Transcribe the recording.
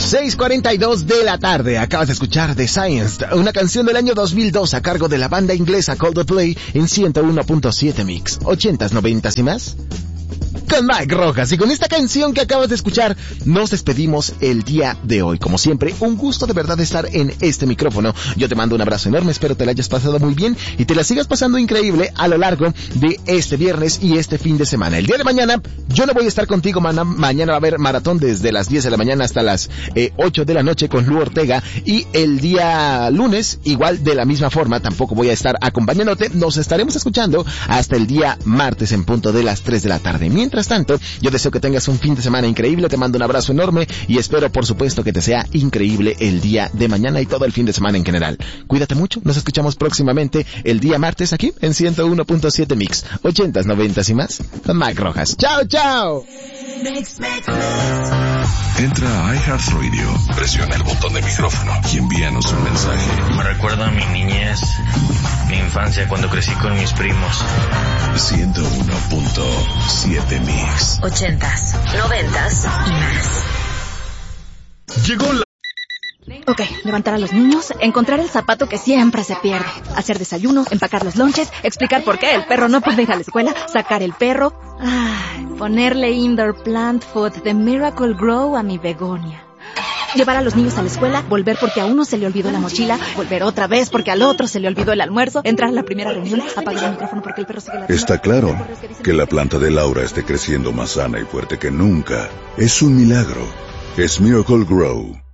6:42 de la tarde. Acabas de escuchar The Science, una canción del año 2002 a cargo de la banda inglesa Coldplay en 101.7 Mix. 80s, 90s y más. Con Mike Rojas. Y con esta canción que acabas de escuchar, nos despedimos el día de hoy. Como siempre, un gusto de verdad estar en este micrófono. Yo te mando un abrazo enorme, espero te la hayas pasado muy bien y te la sigas pasando increíble a lo largo de este viernes y este fin de semana. El día de mañana, yo no voy a estar contigo, mañana va a haber maratón desde las 10 de la mañana hasta las 8 de la noche con Lu Ortega. Y el día lunes, igual de la misma forma, tampoco voy a estar acompañándote. Nos estaremos escuchando hasta el día martes en punto de las 3 de la tarde. Mientras tanto, yo deseo que tengas un fin de semana increíble, te mando un abrazo enorme y espero por supuesto que te sea increíble el día de mañana y todo el fin de semana en general. Cuídate mucho, nos escuchamos próximamente el día martes aquí en 101.7 Mix, 80s, 90s y más, con Mike Rojas. ¡Chao, chao! Entra a iHeartRadio, presiona el botón de micrófono y envíanos un mensaje. Me recuerda a mi niñez, mi infancia cuando crecí con mis primos. 101.7 Mix. 80s, 90s y más. Llegó la... Ok, levantar a los niños, encontrar el zapato que siempre se pierde, hacer desayunos, empacar los lonches, explicar por qué el perro no puede ir a la escuela, sacar el perro, ponerle indoor plant food de Miracle Grow a mi begonia. Llevar a los niños a la escuela, volver porque a uno se le olvidó la mochila, volver otra vez porque al otro se le olvidó el almuerzo, entrar a la primera reunión, apagar el micrófono porque el perro sigue ladrando. Está claro que la planta de Laura esté creciendo más sana y fuerte que nunca. Es un milagro. Es Miracle Grow.